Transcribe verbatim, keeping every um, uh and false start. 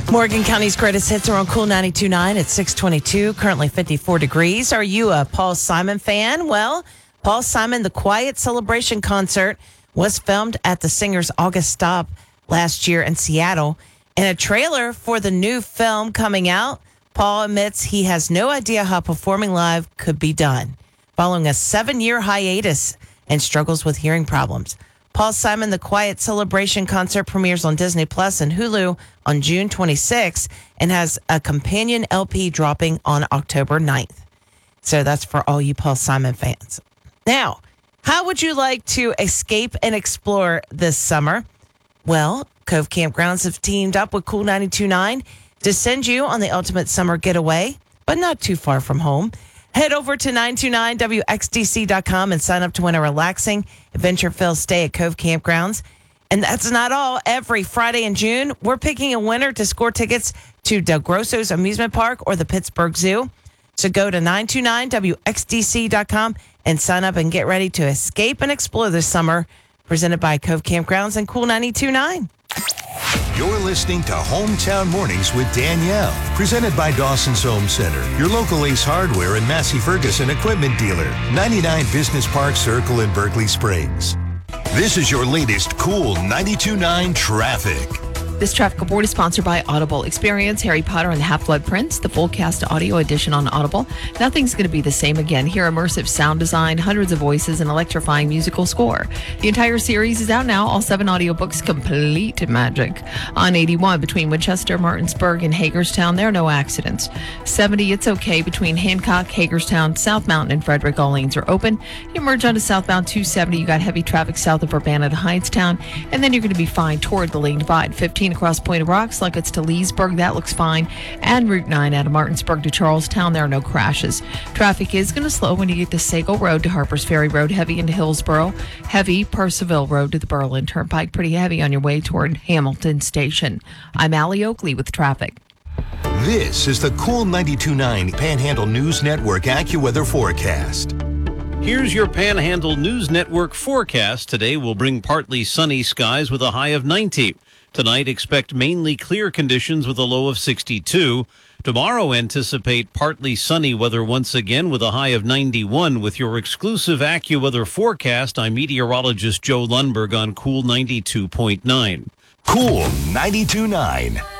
Morgan County's greatest hits are on Cool ninety-two point nine at six twenty-two, currently fifty-four degrees. Are you a Paul Simon fan? Well, Paul Simon, the Quiet Celebration concert was filmed at the singer's August stop last year in Seattle. In a trailer for the new film coming out, Paul admits he has no idea how performing live could be done, following a seven-year hiatus and struggles with hearing problems. Paul Simon, the Quiet Celebration concert premieres on Disney Plus and Hulu on June twenty-sixth and has a companion L P dropping on October ninth. So that's for all you Paul Simon fans. Now, how would you like to escape and explore this summer? Well, Cove Campgrounds have teamed up with Cool ninety-two point nine to send you on the ultimate summer getaway, but not too far from home. Head over to nine two nine W X D C dot com and sign up to win a relaxing, adventure-filled stay at Cove Campgrounds. And that's not all. Every Friday in June, we're picking a winner to score tickets to Del Grosso's Amusement Park or the Pittsburgh Zoo. So go to nine two nine W X D C dot com and sign up and get ready to escape and explore this summer. Presented by Cove Campgrounds and Cool ninety-two point nine. You're listening to Hometown Mornings with Danielle, presented by Dawson's Home Center, your local Ace Hardware and Massey Ferguson equipment dealer, ninety-nine Business Park Circle in Berkeley Springs. This is your latest Cool ninety-two point nine traffic. This traffic report is sponsored by Audible. Experience Harry Potter and the Half-Blood Prince, the full cast audio edition on Audible. Nothing's going to be the same again. Hear immersive sound design, hundreds of voices, and electrifying musical score. The entire series is out now. All seven audiobooks, complete magic. On eighty-one, between Winchester, Martinsburg, and Hagerstown, there are no accidents. seventy, it's okay. Between Hancock, Hagerstown, South Mountain, and Frederick, all lanes are open. You merge onto southbound two seventy, you got heavy traffic south of Urbana to Hindstown, and then you're going to be fine toward the lane divide. fifteen across Point of Rocks, like it's to Leesburg, that looks fine. And Route nine out of Martinsburg to Charlestown, there are no crashes. Traffic is going to slow when you get to Sagal Road to Harpers Ferry Road, heavy into Hillsboro, heavy Purcellville Road to the Berlin Turnpike, pretty heavy on your way toward Hamilton Station. I'm Allie Oakley with traffic. This is the Cool ninety-two point nine Panhandle News Network AccuWeather forecast. Here's your Panhandle News Network forecast. Today will bring partly sunny skies with a high of ninety. Tonight, expect mainly clear conditions with a low of sixty-two. Tomorrow, anticipate partly sunny weather once again with a high of ninety-one. With your exclusive AccuWeather forecast, I'm meteorologist Joe Lundberg on Cool ninety-two point nine. Cool ninety-two point nine.